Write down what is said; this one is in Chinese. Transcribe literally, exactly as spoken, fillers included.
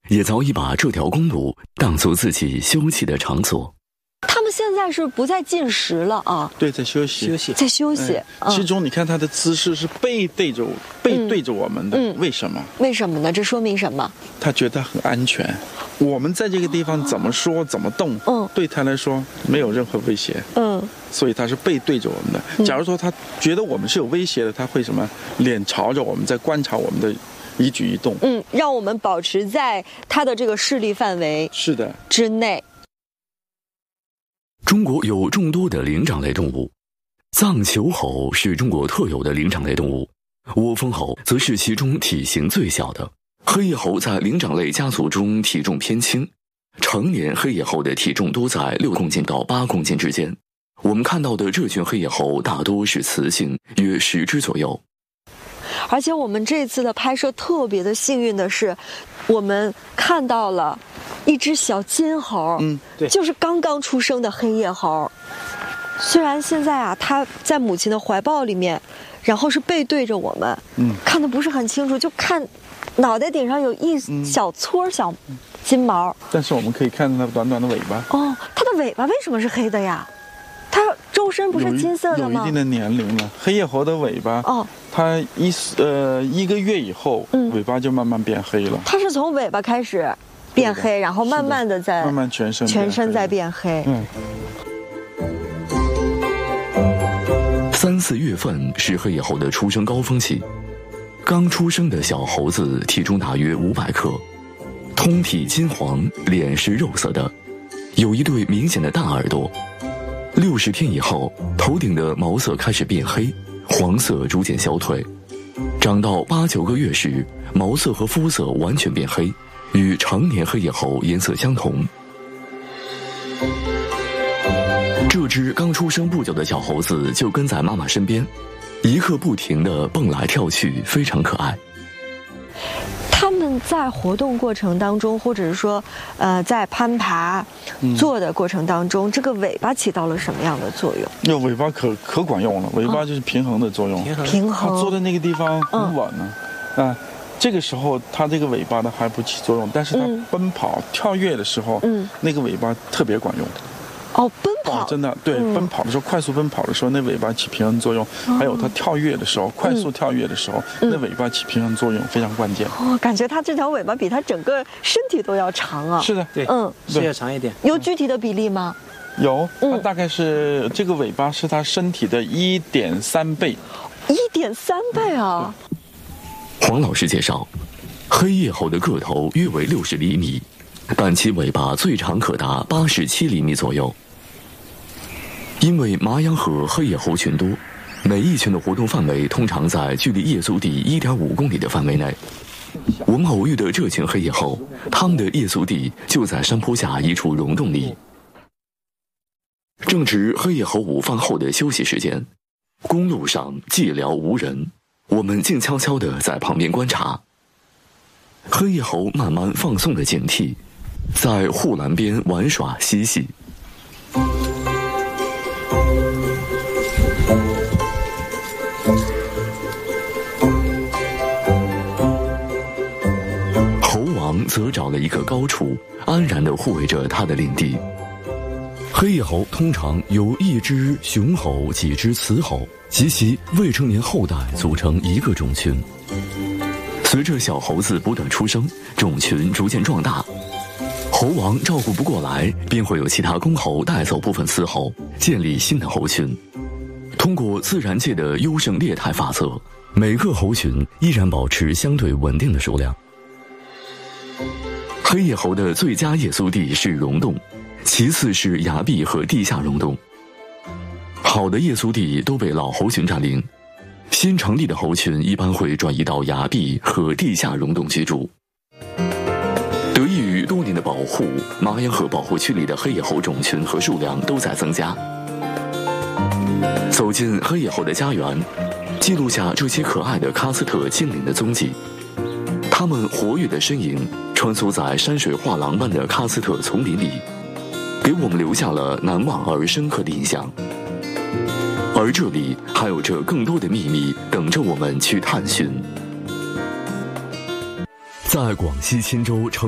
也早已把这条公路当作自己休憩的场所。 他们现在是不再进食了啊？ 对，在休息， 休息， 在休息。 哎、其中你看他的姿势是背对着背对着我们的、嗯，为什么？ 为什么呢？这说明什么？ 他觉得很安全。我们在这个地方怎么说、哦、怎么动，嗯，对他来说没有任何威胁，嗯，所以他是背对着我们的。假如说他觉得我们是有威胁的，他会什么？脸朝着我们，在观察我们的一举一动， 嗯，让我们保持在他的这个视力范围是的之内。 中国有众多的灵长类动物，藏球猴是中国特有的灵长类动物，窝蜂猴则是其中体型最小的。黑叶猴在灵长类家族中体重偏轻，成年黑叶猴的体重多在六公斤到八公斤之间。我们看到的这群黑叶猴大多是雌性，约十只左右。 而且我们这次的拍摄特别的幸运的是，我们看到了一只小金猴，嗯，对，就是刚刚出生的黑叶猴。虽然现在啊，它在母亲的怀抱里面，然后是背对着我们，嗯，看得不是很清楚，就看脑袋顶上有一小撮小金毛、嗯。 但是我们可以看到它短短的尾巴。 哦，它的尾巴为什么是黑的呀？它周身不是金色的吗？ 有一定的年龄了。黑叶猴的尾巴，哦，它一呃一个月以后，嗯，尾巴就慢慢变黑了。 它是从尾巴开始变黑，然后慢慢的在慢慢全身全身在变黑。嗯。 三四月份是黑叶猴的出生高峰期，刚出生的小猴子体重大约五百克，通体金黄，脸是肉色的，有一对明显的大耳朵。六十天以后，头顶的毛色开始变黑，黄色逐渐消退。长到八九个月时，毛色和肤色完全变黑，与成年黑叶猴颜色相同。这只刚出生不久的小猴子就跟在妈妈身边，一刻不停地蹦来跳去，非常可爱。 他们在活动过程当中，或者是说，呃，在攀爬、做的过程当中，嗯、这个尾巴起到了什么样的作用？ 那尾巴可可管用了，尾巴就是平衡的作用。 平衡，平衡。 它坐在那个地方很稳呢、嗯，啊，这个时候它这个尾巴呢还不起作用，但是它奔跑、嗯、跳跃的时候，嗯，那个尾巴特别管用。 哦，奔跑、 哦、真的对、嗯，奔跑的时候，快速奔跑的时候，那尾巴起平衡作用；哦、还有它跳跃的时候，快速跳跃的时候，嗯、那尾巴起平衡作用非常关键。 哦，感觉它这条尾巴比它整个身体都要长啊！ 是的， 对，嗯，是要长一点。 有具体的比例吗？ 有，它大概是、嗯、这个尾巴是它身体的一点三倍。 一点三倍啊！ 黄老师介绍，黑叶猴的个头约为六十厘米。但其尾巴最长可达八十七厘米左右。因为麻阳和黑叶猴群多，每一群的活动范围通常在距离叶宿地 一点五公里的范围内。我们偶遇的这群黑叶猴，它们的叶宿地就在山坡下一处溶洞里。正值黑叶猴午饭后的休息时间，公路上寂寥无人，我们静悄悄地在旁边观察。黑叶猴慢慢放松了警惕，在护栏边玩耍嬉戏。猴王则找了一个高处，安然地护卫着他的领地。黑叶猴通常由一只雄猴、几只雌猴及其未成年后代组成一个种群。随着小猴子不断出生，种群逐渐壮大。猴王照顾不过来，便会有其他公猴带走部分雌猴，建立新的猴群。通过自然界的优胜劣汰法则，每个猴群依然保持相对稳定的数量。黑叶猴的最佳夜宿地是溶洞，其次是崖壁和地下溶洞。好的夜宿地都被老猴群占领，新成立的猴群一般会转移到崖壁和地下溶洞居住。得益于多年的保护，麻阳河保护区里的黑叶猴种群和数量都在增加。走进黑叶猴的家园，记录下这些可爱的喀斯特精灵的踪迹。它们活跃的身影穿梭在山水画廊般的喀斯特丛林里，给我们留下了难忘而深刻的印象。而这里还有着更多的秘密等着我们去探寻。在广西钦州成